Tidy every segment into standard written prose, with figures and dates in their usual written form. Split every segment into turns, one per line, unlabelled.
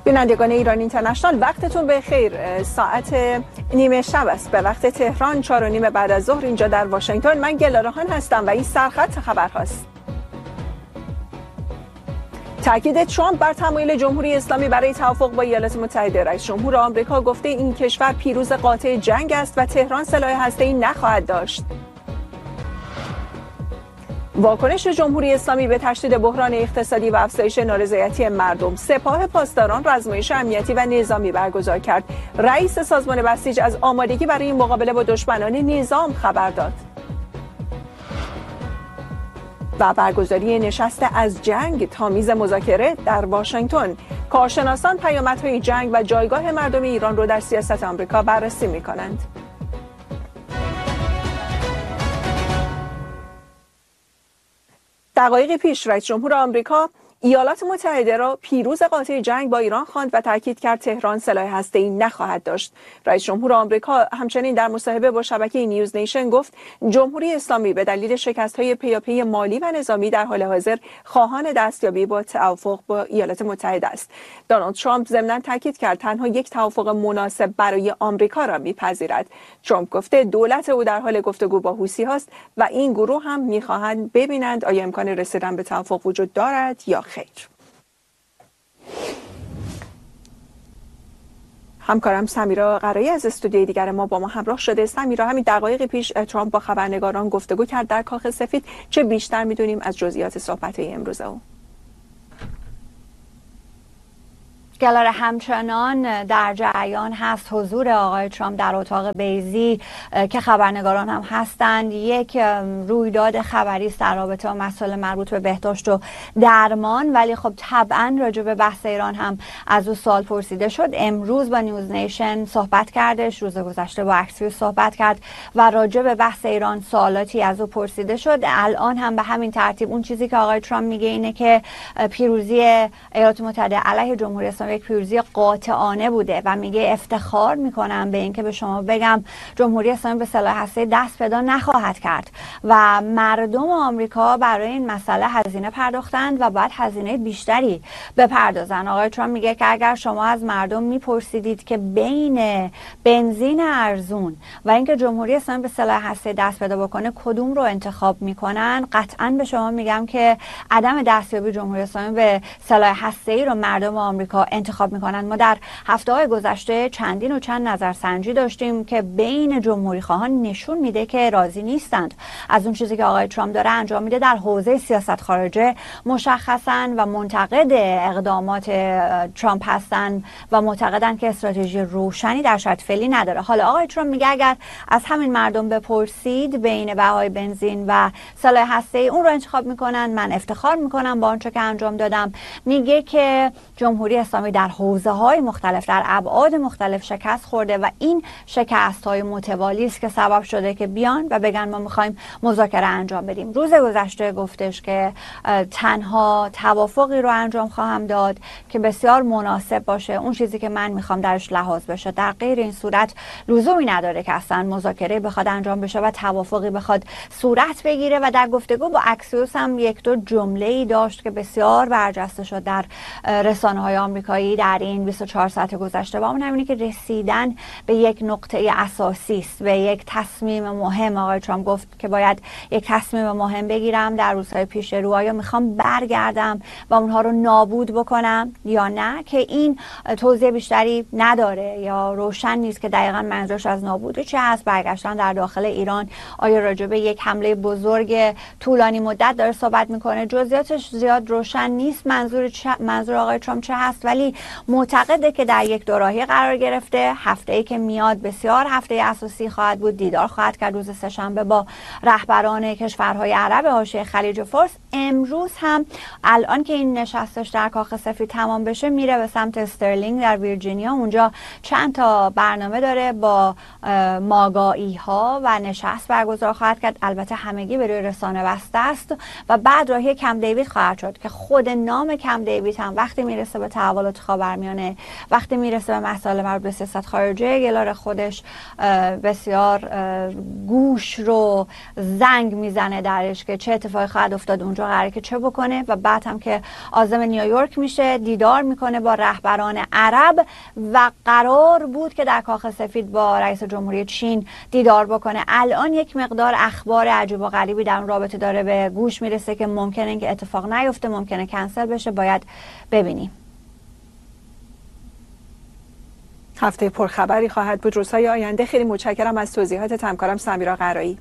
بینندگان ایران اینترنشنال وقتتون بخیر. ساعت نیمه شب است به وقت تهران، 4:30 بعد از ظهر اینجا در واشنگتن. من گلارهان هستم و این سرخط خبرهاست. تاکید ترامپ بر تمایل جمهوری اسلامی برای توافق با ایالات متحده. رئیس جمهور آمریکا گفته این کشور پیروز قاطع جنگ است و تهران سلاح هسته‌ای نخواهد داشت. واکنش جمهوری اسلامی به تشدید بحران اقتصادی و افزایش نارضایتی مردم. سپاه پاسداران آزمایش امنیتی و نظامی برگزار کرد. رئیس سازمان بسیج از آمادگی برای مقابله با دشمنان نظام خبر داد. و برگزاری نشست از جنگ تا میز مذاکره در واشنگتن. کارشناسان پیامدهای جنگ و جایگاه مردم ایران را در سیاست آمریکا بررسی می‌کنند. دقایقی پیش رئیس جمهور آمریکا ایالات متحده را پیروز قاطع جنگ با ایران خواند و تاکید کرد تهران سلاح هسته‌ای نخواهد داشت. رئیس جمهور آمریکا همچنین در مصاحبه با شبکه نیوز نیشن گفت جمهوری اسلامی به دلیل شکست‌های پیاپی مالی و نظامی در حال حاضر خواهان دستیابی با توافق با ایالات متحده است. دونالد ترامپ ضمناً تاکید کرد تنها یک توافق مناسب برای آمریکا را می‌پذیرد. ترامپ گفته دولت او در حال گفتگو با حوثی‌هاست و این گروه هم می‌خواهند ببینند آیا امکان رسیدن به توافق وجود دارد یا خیر. همکارم سمیرا قرایی از استودیوی دیگر ما با ما همراه شده. سمیرا، همین دقایق پیش ترامپ با خبرنگاران گفتگو کرد در کاخ سفید. چه بیشتر می‌دونیم از جزئیات صحبت‌های امروز او؟
گلاره همچنان در جریان هست حضور آقای ترامپ در اتاق بیضی که خبرنگاران هم هستند. یک رویداد خبری است در رابطه با مسائل مربوط به بهداشت و درمان، ولی خب طبعا راجع به بحث ایران هم از او سوال پرسیده شد. امروز با نیوز نیشن صحبت کردش، روز گذشته با اکسیوس صحبت کرد و راجع به بحث ایران سوالاتی از او پرسیده شد. الان هم به همین ترتیب اون چیزی که آقای ترامپ میگه اینه که پیروزی ایالات متحده علیه جمهوری اسلامی یک پیروزی قاطعانه بوده و میگه افتخار میکنم به اینکه به شما بگم جمهوری اسلامی به سلاح هسته‌ای دست پیدا نخواهد کرد و مردم آمریکا برای این مسئله هزینه پرداختند و باید هزینه بیشتری بپردازن. آقای ترامپ میگه که اگر شما از مردم میپرسیدید که بین بنزین ارزون و اینکه جمهوری اسلامی به سلاح هسته‌ای دست پیدا بکنه کدوم رو انتخاب میکنن، قطعا به شما میگم که عدم دستیابی جمهوری اسلامی به سلاح هسته‌ای رو مردم آمریکا انتخاب میکنن. ما در هفته‌های گذشته چندین و چند نظرسنجی داشتیم که بین جمهوری خواهان نشون میده که راضی نیستند از اون چیزی که آقای ترامپ داره انجام میده در حوزه سیاست خارجه مشخصا و منتقد اقدامات ترامپ هستن و معتقدن که استراتژی روشنی در شرط فعلی نداره. حالا آقای ترامپ میگه اگر از همین مردم بپرسید بین بهای بنزین و سلاح هسته‌ای اون رو انتخاب میکنن، من افتخار میکنم با آنچه که انجام دادم. میگه که جمهوری اسلامی در حوزه‌های مختلف در ابعاد مختلف شکست خورده و این شکست‌های متوالی است که سبب شده که بیان و بگن ما می‌خوایم مذاکره انجام بدیم. روز گذشته گفتش که تنها توافقی رو انجام خواهم داد که بسیار مناسب باشه، اون چیزی که من می‌خوام درش لحاظ بشه. در غیر این صورت لزومی نداره که اصلا مذاکره بخواد انجام بشه و توافقی بخواد صورت بگیره. و در گفتگو با اکسیوس هم یک دو جمله‌ای داشت که بسیار برجسته شد در رسانه‌های آمریکایی در این 24 ساعت گذشته و اون همینه که رسیدن به یک نقطه اساسی است، به یک تصمیم مهم. آقای ترامپ گفت که باید یک تصمیم مهم بگیرم در روزهای پیش رو، آیا میخوام برگردم و اونها رو نابود بکنم یا نه، که این توضیح بیشتری نداره یا روشن نیست که دقیقاً منظورش از نابودی چه هست. برگشتن در داخل ایران، آیا راجع به یک حمله بزرگ طولانی مدت داره صحبت میکنه، جزئیاتش زیاد روشن نیست منظور آقای ترامپ چه هست، ولی معتقده که در یک دوراهی قرار گرفته. هفته‌ای که میاد بسیار هفته اساسی خواهد بود، دیدار خواهد کرد روز سه‌شنبه با رهبران کشورهای عرب حاشیه خلیج فارس. امروز هم الان که این نشستش در کاخ سفید تمام بشه میره به سمت استرلینگ در ویرجینیا. اونجا چند تا برنامه داره، با ماگایی ها و نشست برگزار خواهد کرد. البته همگی به روی رسانه بسته است و بعد راهی کمپ دیوید خواهد شد که خود نام کمپ دیوید هم وقتی میرسه به تحولات مناطق خاورمیانه وقتی میرسه به مسائل مربوط به سیاست خارجه گلار خودش بسیار گوش رو زنگ میزنه درش که چه اتفاقی خواهد افتاد اونجا، قراره که چه بکنه. و بعد هم که عازم نیویورک میشه دیدار میکنه با رهبران عرب و قرار بود که در کاخ سفید با رئیس جمهوری چین دیدار بکنه. الان یک مقدار اخبار عجیب و غریبی در اون رابطه داره به گوش میرسه که ممکنه اینکه اتفاق نیفته، ممکنه کنسل بشه. باید ببینیم.
هفته پرخبری خواهد بود روزهای آینده. خیلی متشکرم از توضیحات همکارم سمیرا قرایی.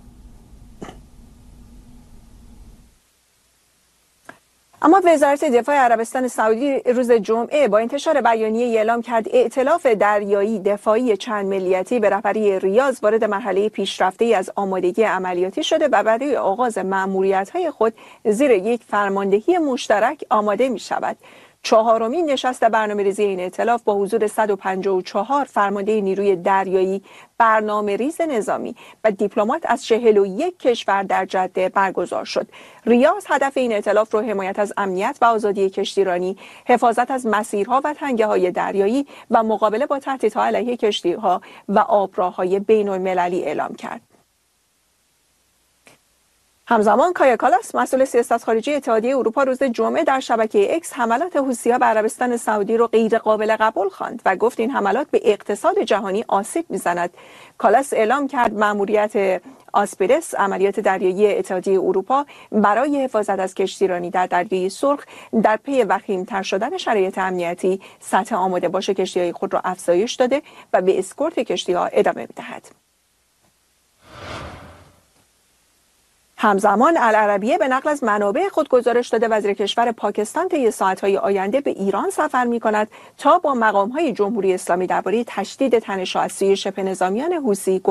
اما وزارت دفاع عربستان سعودی روز جمعه با انتشار بیانیه اعلام کرد ائتلاف دریایی دفاعی چند ملیتی به رهبری ریاض وارد مرحله پیشرفته‌ای از آمادگی عملیاتی شده و برای آغاز مأموریت‌های خود زیر یک فرماندهی مشترک آماده می‌شود. چهارمین نشست برنامه‌ریزی این ائتلاف با حضور 154 فرمانده نیروی دریایی، برنامه‌ریز نظامی و دیپلمات از 41 کشور در جده برگزار شد. ریاض هدف این ائتلاف رو حمایت از امنیت و آزادی کشتیرانی، حفاظت از مسیرها و تنگه‌های دریایی و مقابله با تهدیدها علیه کشتی‌ها و آبراه‌های بین‌المللی اعلام کرد. همزمان کایا کالاس مسئول سیاست خارجی اتحادیه اروپا روز جمعه در شبکه اکس حملات حوثی‌ها به عربستان سعودی را غیر قابل قبول خواند و گفت این حملات به اقتصاد جهانی آسیب می‌زند. کالاس اعلام کرد مأموریت آسپیرس، عملیات دریایی اتحادیه اروپا برای حفاظت از کشتیرانی در دریای سرخ، در پی وخیم‌تر شدن شرایط امنیتی سطح آماده باش کشتی‌های خود را افزایش داده و به اسکورت کشتی‌ها ادامه می‌دهد. همزمان العربیه به نقل از منابع خود گزارش داده وزیر کشور پاکستان طی ساعت‌های آینده به ایران سفر می‌کند تا با مقام‌های جمهوری اسلامی درباره تشدید تنش‌ها از سوی شبه نظامیان حوثی